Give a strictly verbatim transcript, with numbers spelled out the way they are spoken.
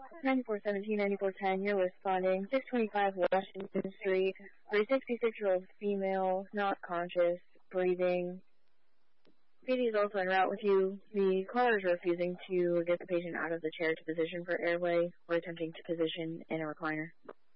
ninety-four seventeen, ninety-four ten, you're responding. six twenty-five Washington Street, for a sixty-six-year-old female, not conscious, breathing. P D is also en route with you. The caller is refusing to get the patient out of the chair to position for airway or attempting to position in a recliner.